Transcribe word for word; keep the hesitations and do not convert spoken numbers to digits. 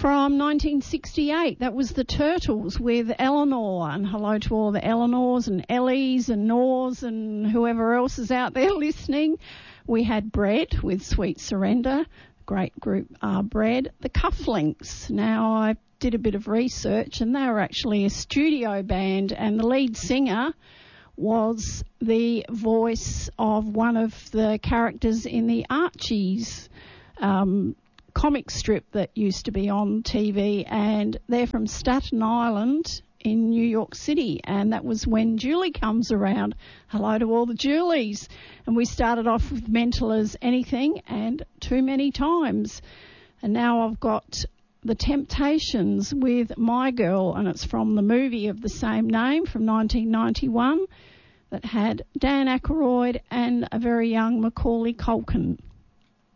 from nineteen sixty-eight. That was the Turtles with Eleanor, and hello to all the Eleanors and Ellies and Nors and whoever else is out there listening. We had Bread with Sweet Surrender, great group uh, Bread. The Cufflinks. Now, I did a bit of research, and they were actually a studio band, and the lead singer was the voice of one of the characters in the Archies um, comic strip that used to be on T V, and they're from Staten Island in New York City, and that was When Julie Comes Around. Hello to all the Julies. And we started off with Mental as Anything and Too Many Times. And now I've got The Temptations with My Girl, and it's from the movie of the same name from nineteen ninety-one that had Dan Aykroyd and a very young Macaulay Culkin.